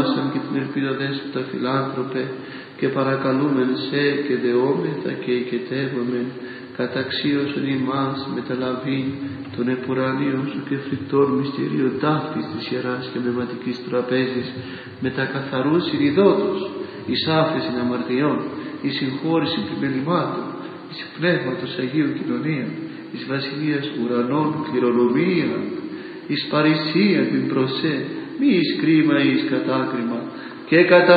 θαύμασαν και την ελπίδα δέσποτα φιλάνθρωπε, και παρακαλούμεν σε και δεόμεθα και οικετεύομεν, καταξίωσον ημάς μεταλαβήν των επουρανίων σου και φρικτών μυστηρίων ταύτης της Ιεράς και Πνευματικής Τραπέζης, με τα καθαρούς ηριδότους, εις άφεσιν αμαρτιών, εις συγχώρηση πλημελημάτων, εις πνεύματος Αγίου κοινωνία, εις βασιλείας ουρανών κληρονομία, εις παρησία την προσέ, μη εις κρίμα εις κατάκριμα, και κατά